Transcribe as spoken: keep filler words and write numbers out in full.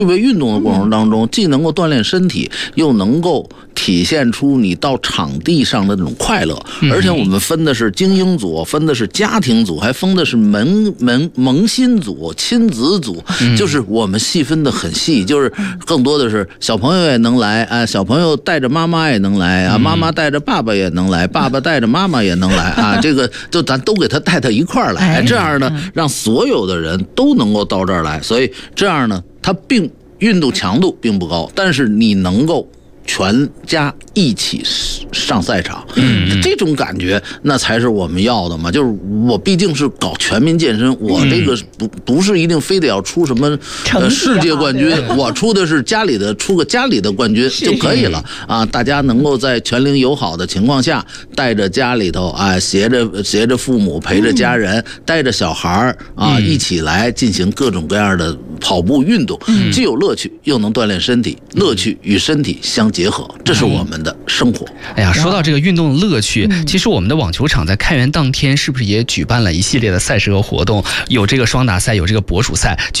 为运动的过程当中，既能够锻炼身体，又能够体现出你到场地上的这种快乐。而且我们分的是精英组，分的是家庭组，还分的是门门萌新组、亲子组，就是我们细分的很细，就是更多的是小朋友也能来啊，小朋友带着妈妈也能来啊，妈妈带着爸爸也能来，爸爸带着妈妈也能来啊，这个就咱都给他带到一块儿来，这样呢，让所有的人都能够到这儿来，所以这样呢。它并运动强度并不高，但是你能够全家一起上赛场，嗯，这种感觉那才是我们要的嘛。就是我毕竟是搞全民健身，我这个不不是一定非得要出什么呃世界冠军，我出的是家里的出个家里的冠军就可以了啊。大家能够在全龄友好的情况下，带着家里头啊，携着携着父母，陪着家人，带着小孩啊，一起来进行各种各样的跑步运动，既有乐趣，又能锻炼身体，乐趣与身体相结合，这是我们的生活。 哎呀，说到这个运动的乐趣，其实我们的网球场在开园当天是不是也举办了一系列的赛事和活动？有这个双打赛，有这个博鼠赛。